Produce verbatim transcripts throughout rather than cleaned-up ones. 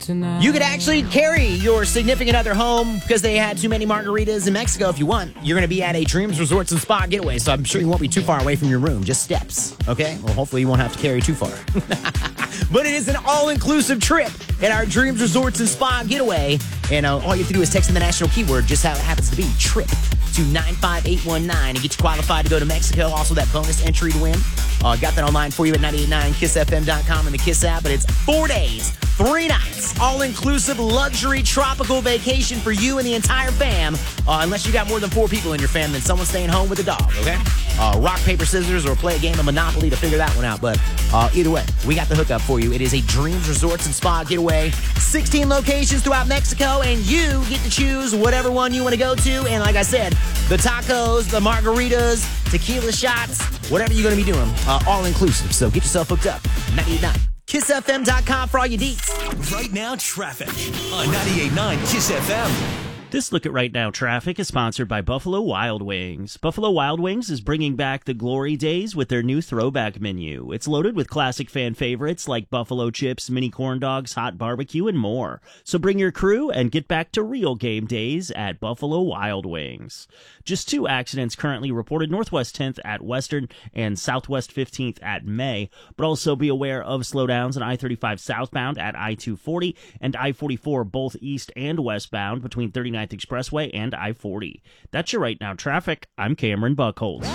tonight. You could actually carry your significant other home because they had too many margaritas in Mexico if you want. You're going to be at a Dreams Resorts and Spa getaway, so I'm sure you won't be too far away from your room. Just steps, okay? Well, hopefully you won't have to carry too far. But it is an all-inclusive trip at our Dreams Resorts and Spa getaway. And uh, all you have to do is text in the national keyword, just how it happens to be, TRIP, to nine five eight one nine and get you qualified to go to Mexico. Also, that bonus entry to win. Uh, got that online for you at nine eight nine kiss f m dot com and the KISS app. But it's four days, three nights, all-inclusive luxury tropical vacation for you and the entire fam. Uh, unless you got more than four people in your fam, then someone's staying home with a dog, okay? Uh, rock, paper, scissors, or play a game of Monopoly to figure that one out. But uh, either way, we got the hookup for you. It is a Dreams Resorts and Spa getaway. sixteen locations throughout Mexico, and you get to choose whatever one you want to go to. And like I said, the tacos, the margaritas, tequila shots, whatever you're going to be doing, uh, all-inclusive. So get yourself hooked up. nine eight nine kiss f m dot com for all your deets. Right Now Traffic on ninety-eight point nine KISS F M. This look at Right Now Traffic is sponsored by Buffalo Wild Wings. Buffalo Wild Wings is bringing back the glory days with their new throwback menu. It's loaded with classic fan favorites like buffalo chips, mini corn dogs, hot barbecue, and more. So bring your crew and get back to real game days at Buffalo Wild Wings. Just two accidents currently reported, Northwest tenth at Western and Southwest fifteenth at May. But also be aware of slowdowns on I thirty-five southbound at I two forty and I forty-four both east and westbound between thirty-ninth Expressway and I forty. That's your Right Now Traffic. I'm Cameron Buckholz.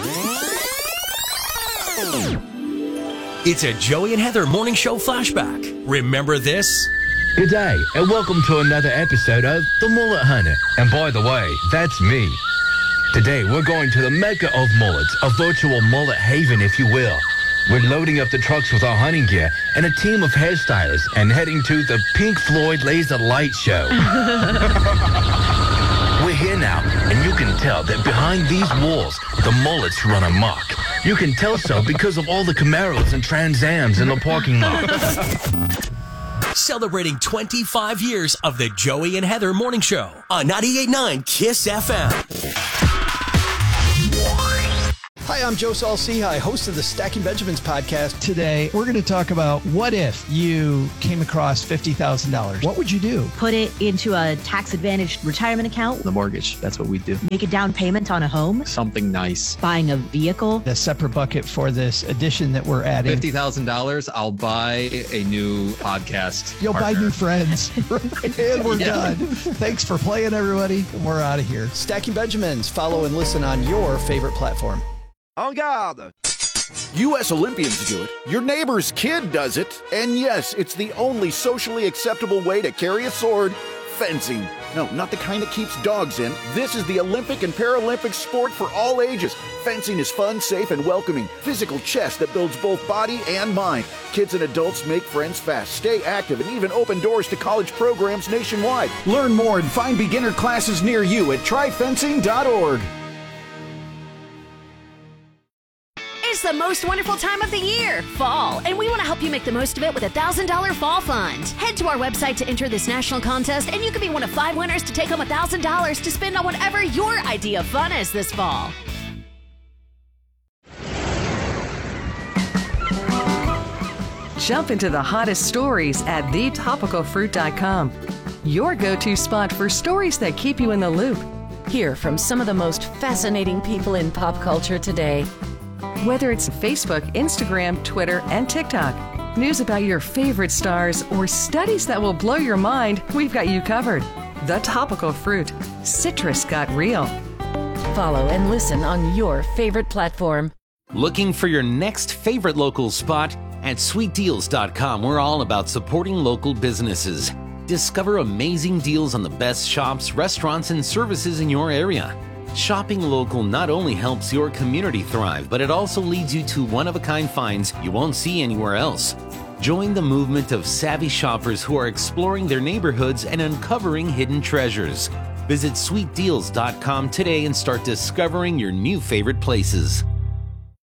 It's a Joey and Heather Morning Show flashback. Remember this? Good day, and welcome to another episode of The Mullet Hunter. And by the way, that's me. Today, we're going to the mecca of mullets, a virtual mullet haven, if you will. We're loading up the trucks with our hunting gear and a team of hairstylists and heading to the Pink Floyd Laser Light Show. We're here now, and you can tell that behind these walls, the mullets run amok. You can tell so because of all the Camaros and Trans Ams in the parking lot. Celebrating twenty-five years of the Joey and Heather Morning Show on ninety-eight point nine KISS F M. Hi, I'm Joe Saul-Sehy, host of the Stacking Benjamins podcast. Today, we're going to talk about what if you came across fifty thousand dollars? What would you do? Put it into a tax-advantaged retirement account. The mortgage, that's what we do. Make a down payment on a home. Something nice. Buying a vehicle. A separate bucket for this addition that we're adding. fifty thousand dollars, I'll buy a new podcast You'll partner. buy new friends. And we're Yeah. done. Thanks for playing, everybody. And we're out of here. Stacking Benjamins. Follow and listen on your favorite platform. En garde! U S Olympians do it, your neighbor's kid does it, and yes, it's the only socially acceptable way to carry a sword, fencing. No, not the kind that keeps dogs in. This is the Olympic and Paralympic sport for all ages. Fencing is fun, safe, and welcoming. Physical chess that builds both body and mind. Kids and adults make friends fast, stay active, and even open doors to college programs nationwide. Learn more and find beginner classes near you at try fencing dot org. It's the most wonderful time of the year, fall, and we want to help you make the most of it with a one thousand dollars Fall Fund. Head to our website to enter this national contest, and you could be one of five winners to take home one thousand dollars to spend on whatever your idea of fun is this fall. Jump into the hottest stories at the topical fruit dot com. Your go-to spot for stories that keep you in the loop. Hear from some of the most fascinating people in pop culture today. Whether it's Facebook, Instagram, Twitter, and TikTok, news about your favorite stars, or studies that will blow your mind, we've got you covered. The Topical Fruit. Citrus got real. Follow and listen on your favorite platform. Looking for your next favorite local spot? At sweet deals dot com, we're all about supporting local businesses. Discover amazing deals on the best shops, restaurants, and services in your area. Shopping local not only helps your community thrive, but it also leads you to one-of-a-kind finds you won't see anywhere else. Join the movement of savvy shoppers who are exploring their neighborhoods and uncovering hidden treasures. Visit sweet deals dot com today and start discovering your new favorite places.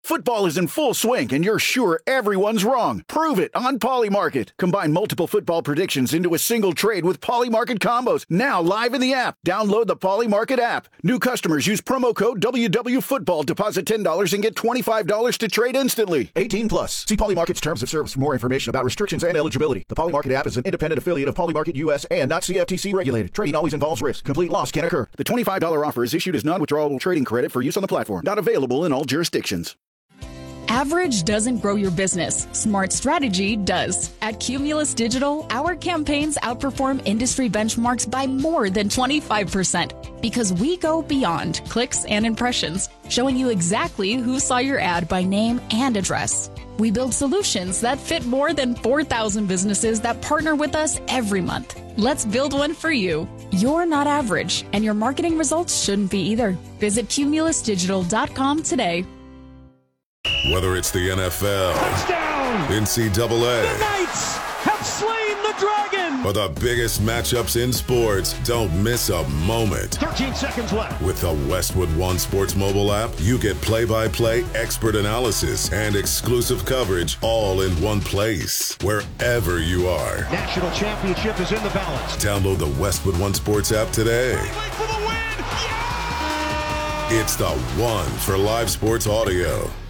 Football is in full swing, and you're sure everyone's wrong. Prove it on Polymarket. Combine multiple football predictions into a single trade with Polymarket combos. Now live in the app. Download the Polymarket app. New customers use promo code W W Football. Deposit ten dollars and get twenty-five dollars to trade instantly. eighteen plus. See Polymarket's terms of service for more information about restrictions and eligibility. The Polymarket app is an independent affiliate of Polymarket U S and not C F T C regulated. Trading always involves risk. Complete loss can occur. The twenty-five dollars offer is issued as non-withdrawable trading credit for use on the platform. Not available in all jurisdictions. Average doesn't grow your business. Smart strategy does. At Cumulus Digital, our campaigns outperform industry benchmarks by more than twenty-five percent because we go beyond clicks and impressions, showing you exactly who saw your ad by name and address. We build solutions that fit more than four thousand businesses that partner with us every month. Let's build one for you. You're not average, and your marketing results shouldn't be either. Visit cumulus digital dot com today. Whether it's the N F L, touchdown, N C double A, the Knights have slain the dragon, or the biggest matchups in sports, don't miss a moment. thirteen seconds left. With the Westwood One Sports mobile app, you get play-by-play expert analysis and exclusive coverage all in one place, wherever you are. National championship is in the balance. Download the Westwood One Sports app today. For the win. Yeah! It's the one for live sports audio.